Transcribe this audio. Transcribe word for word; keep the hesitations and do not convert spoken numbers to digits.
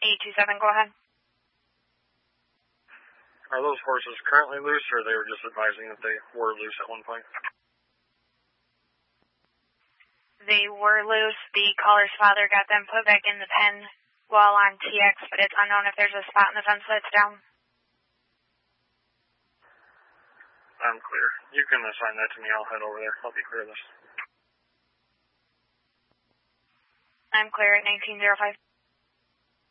eight two seven, go ahead. Are those horses currently loose, or they were just advising that they were loose at one point? They were loose. The caller's father got them put back in the pen while on T X, but it's unknown if there's a spot in the fence that's down. I'm clear. You can assign that to me. I'll head over there. Help you clear this. I'm clear at nineteen oh five.